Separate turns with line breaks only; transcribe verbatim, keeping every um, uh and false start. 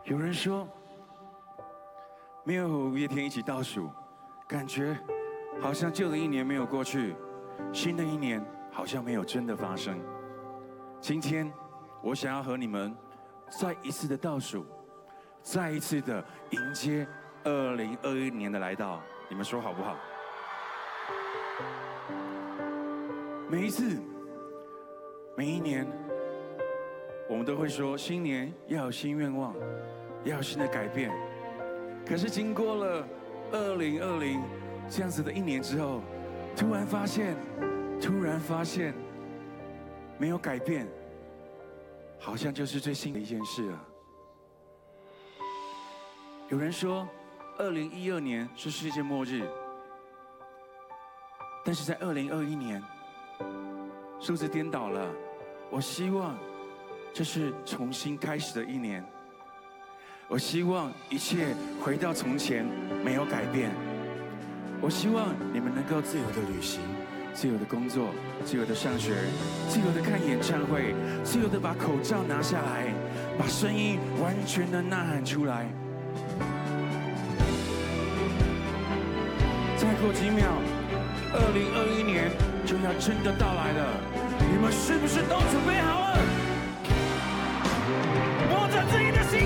有人说，没有和五月天一起倒数，感觉好像旧的一年没有过去，新的一年好像没有真的发生。今天，我想要和你们再一次的倒数，再一次的迎接二零二一年的来到，你们说好不好？每一次，每一年，我们都会说新年要有新愿望，要有新的改变。可是经过了二零二零这样子的一年之后，突然发现，突然发现，没有改变，好像就是最新的一件事了。有人说，二零一二年是世界末日，但是在二零二一年，数字颠倒了。我希望这是重新开始的一年。我希望一切回到从前，没有改变。我希望你们能够自由的旅行，自由的工作，自由的上学，自由的看演唱会，自由的把口罩拿下来，把声音完全的呐喊出来。再过几秒，二零二一年就要真的到来了，你们是不是都准备好了？摸着自己的心